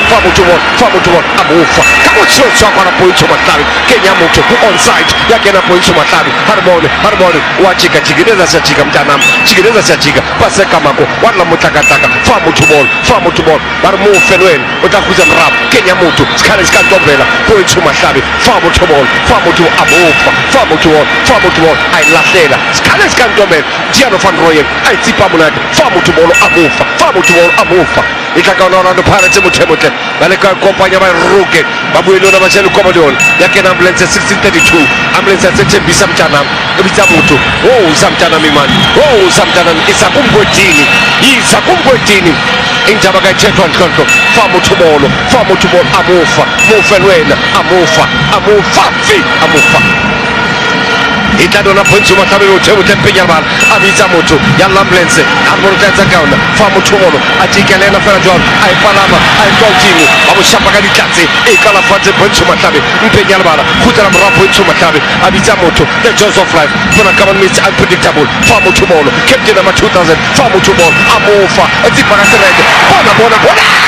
fa motho bona amufa ka motsotso wa kwana Pointsho Matlabi kenya motho ku onside yakena Pointsho Matlabi haribone wajika jikeleza siyajika mntanami jikeleza siyajika paseka mako wadla motlakataka fa motho bona bari mufelweni utakhuza mrap kenya motho sikhale sikantombela Pointsho Matlabi fa motho amufa fa motho bona ayilahlela sikhale sikantombela Giano van Rooyen ayitsipa munati fa motho bona amufa itlhaka Orlando Pirates mothemotle ba le ka kompanya ba Ruke ba buelona ba tshela Commodore yakena ambulance 1632 ambulance ya Thembisa Mthanami ebitsa motho samthanami man isakumbwedini injaba ka thethwa nhlonhlo fa motho bona amufa mufelwena amufa itadona Pointsho Matlabi uthemuhle mpinyabala abitsa motho ya ambulance armonotsa kaona fa motho bona atikelena fela jwalo ayipalama ayitotini babushapa ka ditlatse ikala fatse Pointsho Matlabi mpinyabala khutela mra Pointsho Matlabi abitsa motho the jaws of life bona government unpredictable fa motho bona captain number 2000 fa motho bona amufa etsipaka sereke bona